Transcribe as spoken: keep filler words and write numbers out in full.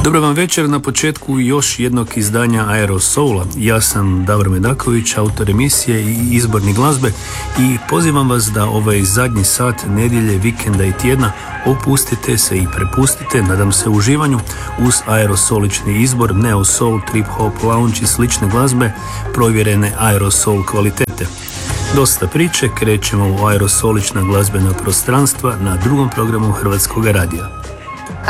Dobar vam večer, na početku još jednog izdanja Aerosoula. Ja sam Davor Medaković, autor emisije i izbornik glazbe i pozivam vas da ovaj zadnji sat nedjelje, vikenda i tjedna opustite se i prepustite, nadam se, uživanju uz aerosolični izbor, neo soul, trip hop, lounge i slične glazbe provjerene aerosoul kvalitete. Dosta priče, krećemo u aerosolična glazbena prostranstva na drugom programu Hrvatskog radija.